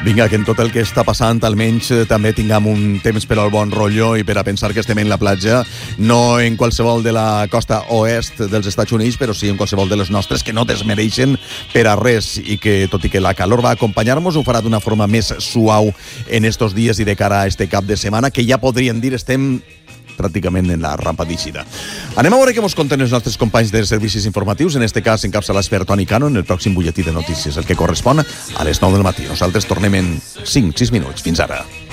Vinga, que en tot el que està passant almenys també tinguem un temps per al bon rotllo i per a pensar que estem en la platja, no en qualsevol de la costa oest dels Estats Units, però sí en qualsevol de les nostres, que no desmereixen per a res, i que, tot i que la calor va acompanyar-nos, ho farà d'una forma més suau en estos dies i de cara a este cap de setmana, que ja podríem dir estem pràcticament en la rampa d'eixida. Anem a veure què ens conten els nostres companys de servicis informatius, en este cas encapçalats per Toni Cano, en el pròxim butlletí de notícies, el que correspon a les 9 del matí. Nosaltres tornem en 5-6 minuts. Fins ara.